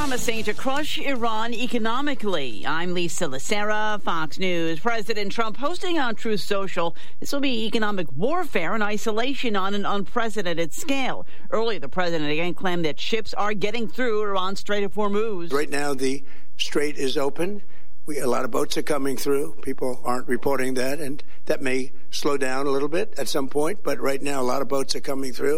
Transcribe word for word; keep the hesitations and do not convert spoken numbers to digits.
promising to crush Iran economically. I'm Lisa Lacera, Fox News. President Trump posting on Truth Social. This will be economic warfare and isolation on an unprecedented scale. Earlier, the president again claimed that ships are getting through Iran's Strait of Hormuz. Right now, the strait is open. We, a lot of boats are coming through. People aren't reporting that, and that may slow down a little bit at some point. But right now, a lot of boats are coming through.